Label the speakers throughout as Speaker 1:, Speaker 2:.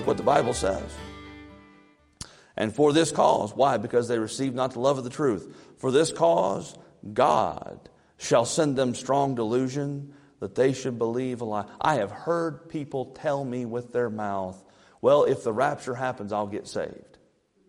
Speaker 1: Look what the Bible says. And for this cause, why? Because they received not the love of the truth. For this cause, God shall send them strong delusion, that they should believe a lie. I have heard people tell me with their mouth, well, if the rapture happens, I'll get saved.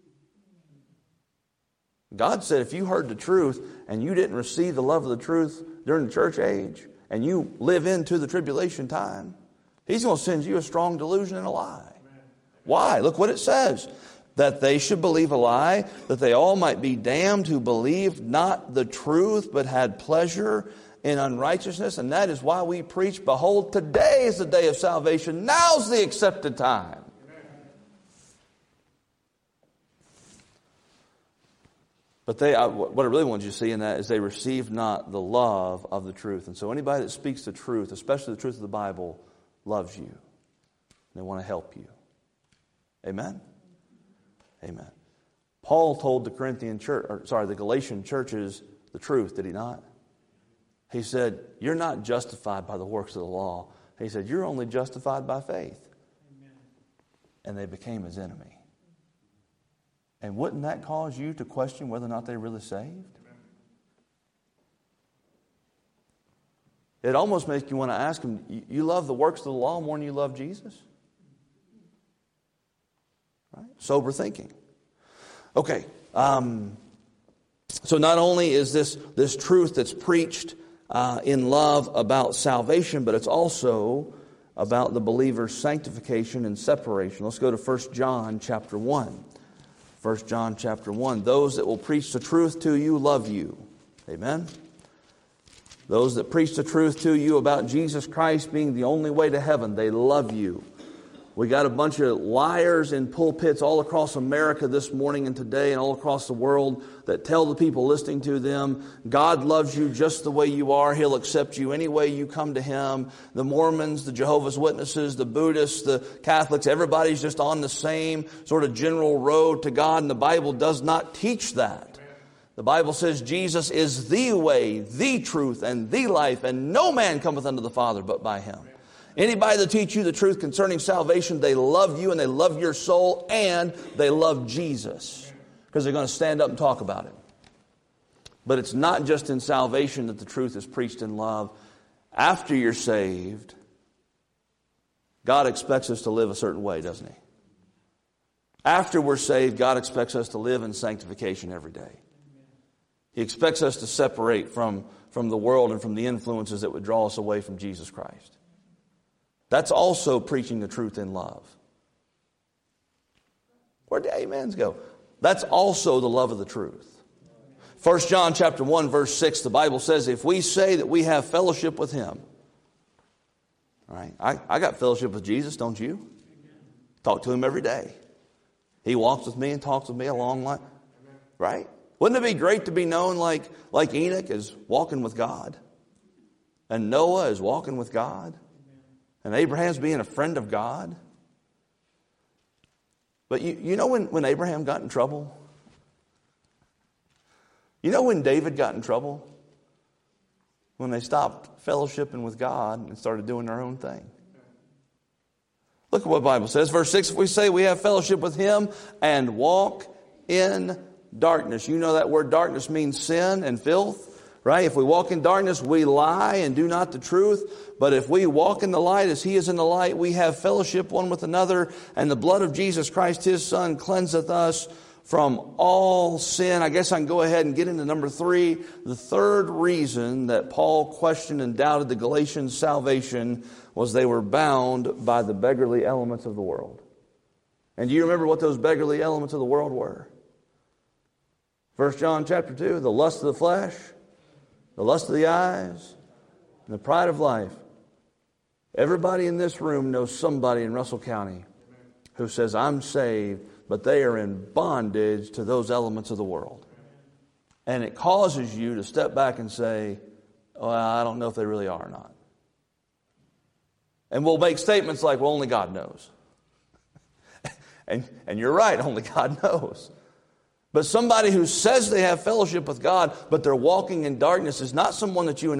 Speaker 1: God said if you heard the truth and you didn't receive the love of the truth during the church age, and you live into the tribulation time, He's going to send you a strong delusion and a lie. Why? Look what it says. That they should believe a lie, that they all might be damned who believed not the truth, but had pleasure in unrighteousness. And that is why we preach, behold, today is the day of salvation. Now's the accepted time. But what I really want you to see in that is they received not the love of the truth. And so anybody that speaks the truth, especially the truth of the Bible, loves you. They want to help you. Amen? Amen. Paul told the the Galatian churches the truth, did he not? He said, you're not justified by the works of the law. He said, you're only justified by faith. Amen. And they became his enemy. And wouldn't that cause you to question whether or not they're really saved? Amen. It almost makes you want to ask them, you love the works of the law more than you love Jesus? Right? Sober thinking. Okay. So not only is this truth that's preached in love about salvation, but it's also about the believer's sanctification and separation. Let's go to 1 John chapter 1. 1 John chapter 1. Those that will preach the truth to you love you. Amen. Those that preach the truth to you about Jesus Christ being the only way to heaven, they love you. We got a bunch of liars in pulpits all across America this morning and today and all across the world that tell the people listening to them, God loves you just the way you are. He'll accept you any way you come to Him. The Mormons, the Jehovah's Witnesses, the Buddhists, the Catholics, everybody's just on the same sort of general road to God, and the Bible does not teach that. The Bible says Jesus is the way, the truth, and the life, and no man cometh unto the Father but by Him. Anybody that teach you the truth concerning salvation, they love you and they love your soul and they love Jesus because they're going to stand up and talk about it. But it's not just in salvation that the truth is preached in love. After you're saved, God expects us to live a certain way, doesn't He? After we're saved, God expects us to live in sanctification every day. He expects us to separate from the world and from the influences that would draw us away from Jesus Christ. That's also preaching the truth in love. Where'd the amens go? That's also the love of the truth. 1 John chapter 1, verse 6, the Bible says, if we say that we have fellowship with Him. All right, I got fellowship with Jesus, don't you? Talk to Him every day. He walks with me and talks with me a long line. Right? Wouldn't it be great to be known like Enoch is walking with God? And Noah is walking with God? And Abraham's being a friend of God. But you know when Abraham got in trouble? You know when David got in trouble? When they stopped fellowshipping with God and started doing their own thing. Look at what the Bible says. Verse 6, if we say we have fellowship with Him and walk in darkness. You know that word darkness means sin and filth. Right? If we walk in darkness, we lie and do not the truth. But if we walk in the light as He is in the light, we have fellowship one with another. And the blood of Jesus Christ, His Son, cleanseth us from all sin. I guess I can go ahead and get into number 3. The third reason that Paul questioned and doubted the Galatians' salvation was they were bound by the beggarly elements of the world. And do you remember what those beggarly elements of the world were? 1 John chapter 2, the lust of the flesh, the lust of the eyes, and the pride of life. Everybody in this room knows somebody in Russell County who says, I'm saved, but they are in bondage to those elements of the world. And it causes you to step back and say, well, I don't know if they really are or not. And we'll make statements like, well, only God knows. and you're right, only God knows. But somebody who says they have fellowship with God, but they're walking in darkness is not someone that you and